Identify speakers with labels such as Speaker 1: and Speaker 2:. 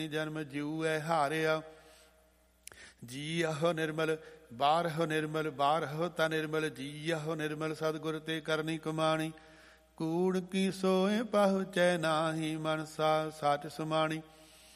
Speaker 1: ਜਨਮ ਜਿਉਐ ਹਾਰਿਆ। ਜੀਅਹੁ ਨਿਰਮਲ ਬਾਰਹੁ ਨਿਰਮਲ, ਬਾਰਹੁ ਤਾ ਨਿਰਮਲ। ਜੀਅਹੁ ਨਿਰਮਲ ਸਤਿਗੁਰ ਤੇ ਕਰਨੀ ਕਮਾਣੀ। ਕੂੜ ਕੀ ਸੋਏ ਪਹੁੰਚੈ ਨਾਹੀ, ਮਨਸਾ ਸਚ ਸਮਾਣੀ।